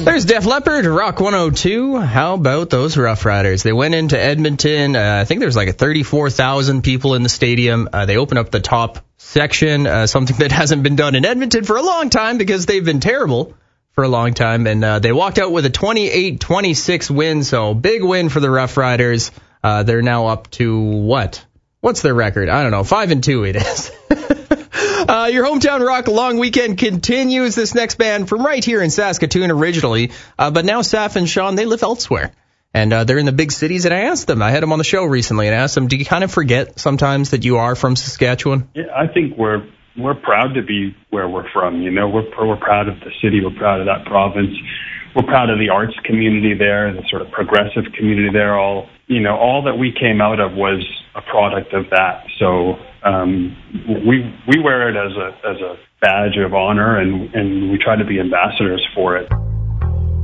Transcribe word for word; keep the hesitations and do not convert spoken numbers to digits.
There's Def Leppard, Rock one oh two. How about those Rough Riders? They went into Edmonton. Uh, I think there's like a thirty-four thousand people in the stadium. Uh, they opened up the top section, uh, something that hasn't been done in Edmonton for a long time because they've been terrible for a long time. And uh, they walked out with a twenty-eight twenty-six win, so big win for the Rough Riders. Uh, they're now up to what? What's their record? I don't know. Five and two it is. Uh, your Hometown Rock long weekend continues. This next band from right here in Saskatoon originally, uh, but now Saf and Sean, they live elsewhere. And uh, they're in the big cities, and I asked them, I had them on the show recently, and I asked them, do you kind of forget sometimes that you are from Saskatchewan? Yeah, I think we're we're proud to be where we're from. You know, we're we're proud of the city, we're proud of that province, we're proud of the arts community there, the sort of progressive community there. All you know, all that we came out of was a product of that. So um, we we wear it as a as a badge of honor, and and we try to be ambassadors for it.